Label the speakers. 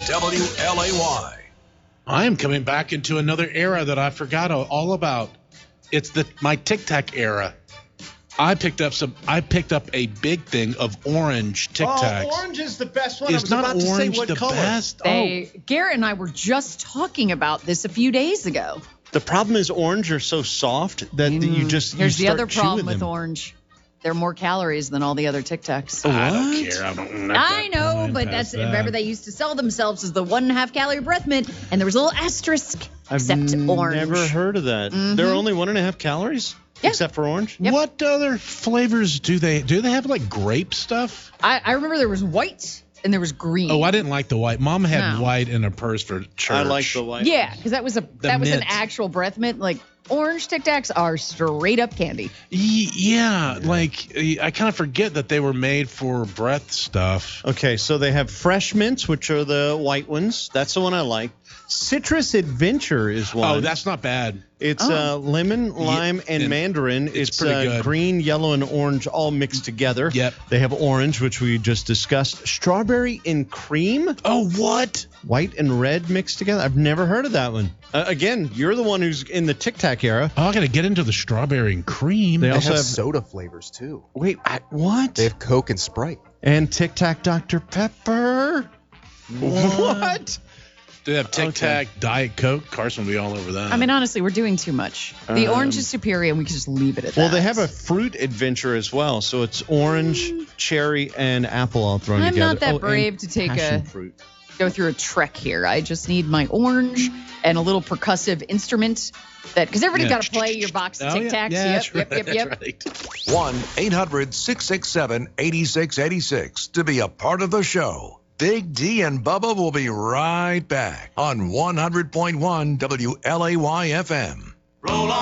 Speaker 1: WLAY.
Speaker 2: I am coming back into another era that I forgot all about. It's my Tic Tac era. I picked up a big thing of orange Tic Tacs.
Speaker 3: Oh, orange is the best one.
Speaker 2: Is
Speaker 3: I was
Speaker 2: not
Speaker 3: about to say
Speaker 2: orange
Speaker 3: what
Speaker 2: the
Speaker 3: color.
Speaker 2: best?
Speaker 4: Garrett and I were just talking about this a few days ago.
Speaker 3: The problem is orange are so soft that
Speaker 4: Here's the other problem with
Speaker 3: them.
Speaker 4: orange. There are more calories than all the other Tic Tacs.
Speaker 2: I don't care.
Speaker 4: I know, but remember they used to sell themselves as the 1.5 calorie breath mint, and there was a little asterisk. Except orange.
Speaker 3: Never heard of that. There are only 1.5 calories, except for orange.
Speaker 4: Yep.
Speaker 2: What other flavors do they have? Like grape stuff?
Speaker 4: I remember there was white and there was green.
Speaker 2: Oh, I didn't like the white. Mom had white in her purse for church.
Speaker 3: I like the white.
Speaker 4: Yeah, because that was an
Speaker 2: mint.
Speaker 4: actual breath mint. Like orange Tic Tacs are straight up candy.
Speaker 2: Yeah, like I kind of forget that they were made for breath stuff.
Speaker 3: Okay, so they have fresh mints, which are the white ones. That's the one I like. Citrus Adventure is one.
Speaker 2: Oh, that's not bad.
Speaker 3: It's lemon, lime, and mandarin.
Speaker 2: It's pretty good.
Speaker 3: Green, yellow, and orange all mixed together.
Speaker 2: Yep.
Speaker 3: They have orange, which we just discussed. Strawberry and cream.
Speaker 2: Oh, what?
Speaker 3: White and red mixed together. I've never heard of that one. Again, you're the one who's in the Tic Tac era.
Speaker 2: Oh, I got to get into the strawberry and cream.
Speaker 3: They
Speaker 5: They
Speaker 3: also
Speaker 5: have
Speaker 3: have
Speaker 5: soda flavors, too.
Speaker 3: Wait, what?
Speaker 5: They have Coke and Sprite.
Speaker 3: And Tic Tac Dr. Pepper. What?
Speaker 2: They have Tic Tac, Diet Coke. Carson will be all over that.
Speaker 4: I mean, honestly, we're doing too much. The orange is superior, and we can just leave it at that.
Speaker 3: Well, they have a fruit adventure as well. So it's orange, cherry, and apple all thrown
Speaker 4: I'm
Speaker 3: together.
Speaker 4: not that
Speaker 3: and
Speaker 4: brave to take
Speaker 3: passion fruit.
Speaker 4: go through a trek here. I just need my orange and a little percussive instrument because everybody's got to play your box of Tic Tacs.
Speaker 2: That's
Speaker 4: Yep.
Speaker 2: right.
Speaker 1: 1-800-667-8686 to be a part of the show. Big D and Bubba will be right back on 100.1 WLAY FM. Roll on.